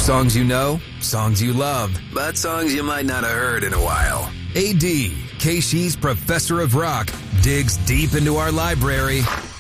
Songs you know, songs you love, but songs you might not have heard in a while. A.D., Keishi's Professor of Rock, digs deep into our library.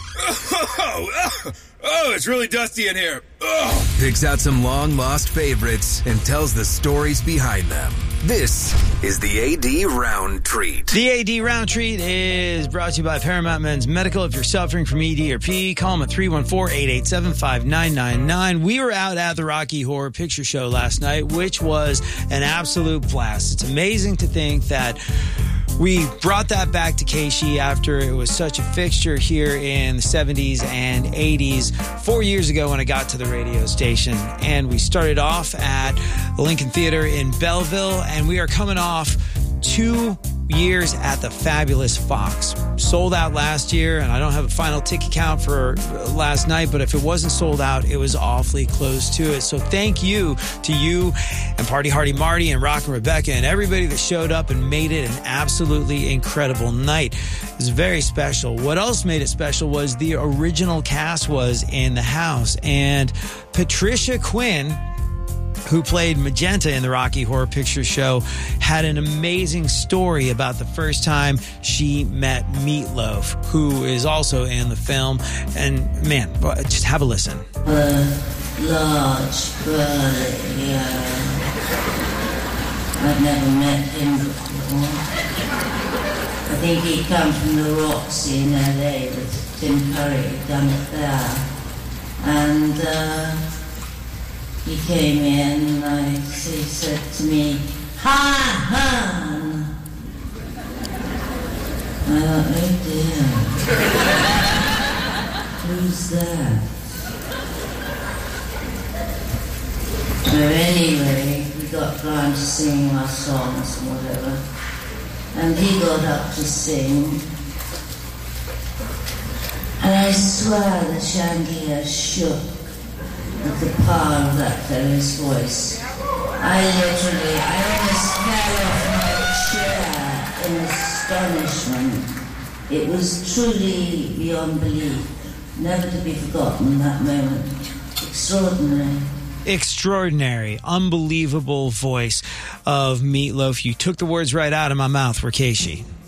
Oh, it's really dusty in here. Oh. Picks out some long-lost favorites and tells the stories behind them. This is the A.D. Round Treat. The A.D. Round Treat is brought to you by Paramount Men's Medical. If you're suffering from ED or P, call them at 314-887-5999. We were out at the Rocky Horror Picture Show last night, which was an absolute blast. It's amazing to think that we brought that back to Keishi after it was such a fixture here in the 70s and 80s 4 years ago when I got to the radio station. And we started off at the Lincoln Theater in Belleville, and we are coming off 2 years at the Fabulous Fox. Sold out last year, and I don't have a final ticket count for last night, but if it wasn't sold out, it was awfully close to it. So thank you to you and Party Hardy Marty and Rockin' Rebecca and everybody that showed up and made it an absolutely incredible night. It was very special. What else made it special was the original cast was in the house, and Patricia Quinn, who played Magenta in the Rocky Horror Picture Show, had an amazing story about the first time she met Meatloaf, who is also in the film. And man, just have a listen. Large, burly, I've never met him before. I think he come from the Roxy in LA with Tim Curry, had done it there. And he came in and he said to me, "Hi, hon." I thought, oh dear. Who's that? So anyway, we got round to singing our songs and whatever. And he got up to sing. And I swear the chandelier shook with the power of that fellow's voice. I almost fell off my chair in astonishment. It was truly beyond belief. Never to be forgotten, that moment. Extraordinary. Extraordinary, unbelievable voice of Meatloaf. You took the words right out of my mouth, Rakeshi.